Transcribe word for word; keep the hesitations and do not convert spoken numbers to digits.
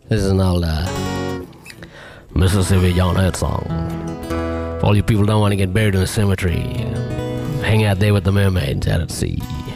This is an old uh, Mississippi John Hurt song. For all you people who don't want to get buried in a cemetery, hang out there with the mermaids out at sea.